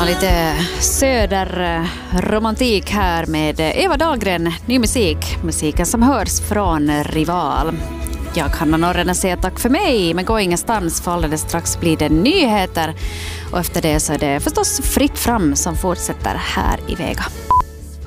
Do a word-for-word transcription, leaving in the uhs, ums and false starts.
Ja, lite söderromantik här med Eva Dahlgren, ny musik. Musiken som hörs från Rival. Jag kan Norrena säga tack för mig, men gå ingenstans för alldeles strax blir det nyheter. Och efter det så är det förstås fritt fram som fortsätter här i Vega.